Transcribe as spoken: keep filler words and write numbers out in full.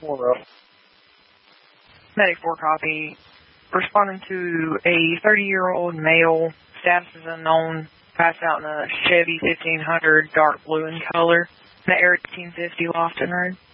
four up. Medic four copy. Responding to a thirty-year-old male, status is unknown, passed out in a Chevy fifteen hundred, dark blue in color, the Air eighteen fifty Lofton Road.